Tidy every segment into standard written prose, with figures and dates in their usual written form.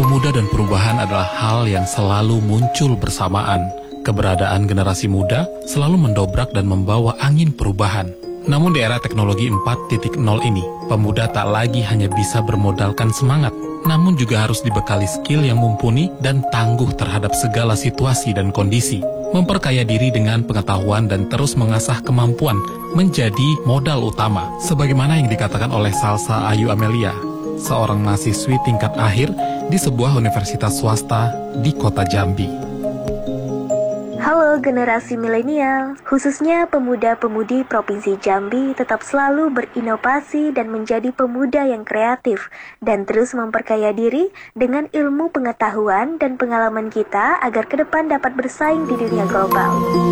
Pemuda dan perubahan adalah hal yang selalu muncul bersamaan. Keberadaan generasi muda selalu mendobrak dan membawa angin perubahan. Namun di era teknologi 4.0 ini, pemuda tak lagi hanya bisa bermodalkan semangat, namun juga harus dibekali skill yang mumpuni dan tangguh terhadap segala situasi dan kondisi. Memperkaya diri dengan pengetahuan dan terus mengasah kemampuan menjadi modal utama, sebagaimana yang dikatakan oleh Salsa Ayu Amelia, seorang mahasiswi tingkat akhir di sebuah universitas swasta di kota Jambi. Halo generasi milenial, khususnya pemuda-pemudi Provinsi Jambi tetap selalu berinovasi dan menjadi pemuda yang kreatif dan terus memperkaya diri dengan ilmu pengetahuan dan pengalaman kita agar ke depan dapat bersaing di dunia global.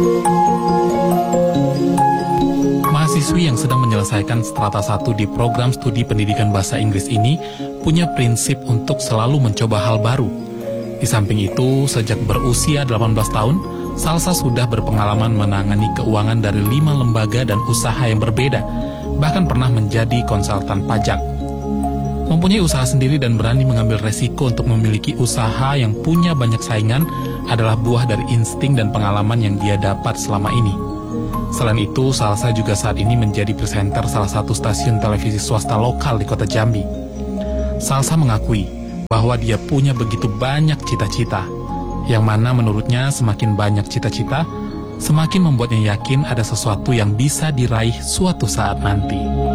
Mahasiswi yang sedang menyelesaikan strata 1 di program studi pendidikan bahasa Inggris ini punya prinsip untuk selalu mencoba hal baru. Di samping itu, sejak berusia 18 tahun, Salsa sudah berpengalaman menangani keuangan dari 5 lembaga dan usaha yang berbeda, bahkan pernah menjadi konsultan pajak. Mempunyai usaha sendiri dan berani mengambil resiko untuk memiliki usaha yang punya banyak saingan adalah buah dari insting dan pengalaman yang dia dapat selama ini. Selain itu, Salsa juga saat ini menjadi presenter salah satu stasiun televisi swasta lokal di kota Jambi. Salsa mengakui bahwa dia punya begitu banyak cita-cita, yang mana menurutnya semakin banyak cita-cita, semakin membuatnya yakin ada sesuatu yang bisa diraih suatu saat nanti.